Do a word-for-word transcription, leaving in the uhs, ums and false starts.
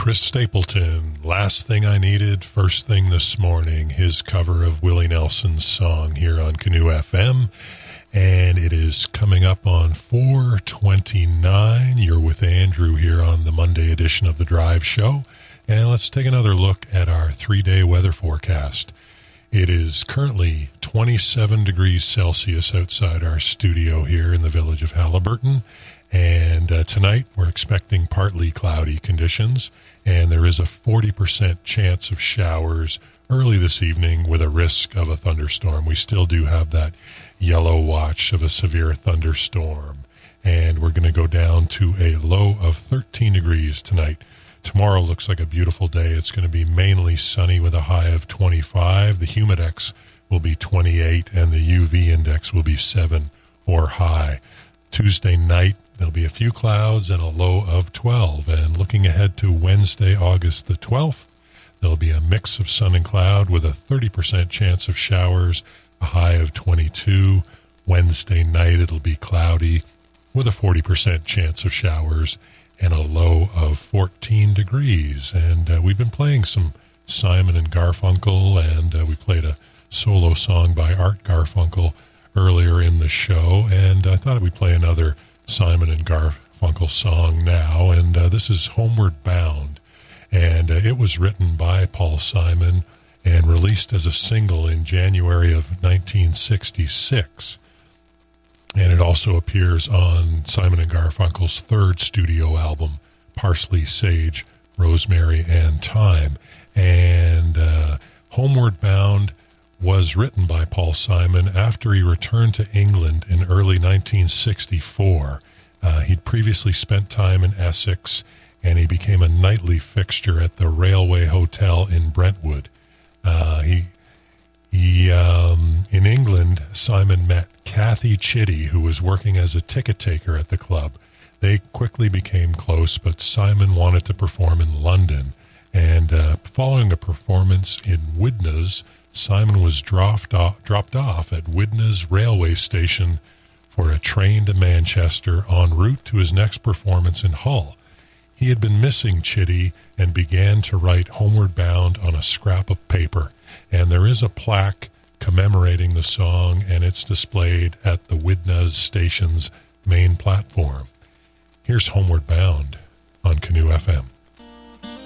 Chris Stapleton, Last Thing I Needed, First Thing This Morning, his cover of Willie Nelson's song here on Canoe F M. And it is coming up on four twenty-nine. You're with Andrew here on the Monday edition of The Drive Show. And let's take another look at our three-day weather forecast. It is currently twenty-seven degrees Celsius outside our studio here in the village of Halliburton. And uh, tonight we're expecting partly cloudy conditions, and there is a forty percent chance of showers early this evening with a risk of a thunderstorm. We still do have that yellow watch of a severe thunderstorm, and we're going to go down to a low of thirteen degrees tonight. Tomorrow looks like a beautiful day. It's going to be mainly sunny with a high of twenty-five. The humidex will be twenty-eight, and the U V index will be seven or high. Tuesday night, there'll be a few clouds and a low of twelve. And looking ahead to Wednesday, August the twelfth, there'll be a mix of sun and cloud with a thirty percent chance of showers, a high of twenty-two. Wednesday night, it'll be cloudy with a forty percent chance of showers and a low of fourteen degrees. And uh, we've been playing some Simon and Garfunkel, and uh, we played a solo song by Art Garfunkel earlier in the show, and I thought we'd play another Simon and Garfunkel song now, and uh, this is Homeward Bound, and uh, it was written by Paul Simon and released as a single in January of nineteen sixty-six, and it also appears on Simon and Garfunkel's third studio album, Parsley, Sage, Rosemary, and Thyme. And uh, Homeward Bound was written by Paul Simon after he returned to England in early nineteen sixty-four. Uh, he'd previously spent time in Essex, and he became a nightly fixture at the Railway Hotel in Brentwood. Uh, he, he, um, in England, Simon met Kathy Chitty, who was working as a ticket taker at the club. They quickly became close, but Simon wanted to perform in London. And uh, following a performance in Widnes, Simon was dropped off, dropped off at Widnes railway station for a train to Manchester en route to his next performance in Hull. He had been missing Chitty and began to write Homeward Bound on a scrap of paper. And there is a plaque commemorating the song, and it's displayed at the Widnes station's main platform. Here's Homeward Bound on Canoe F M.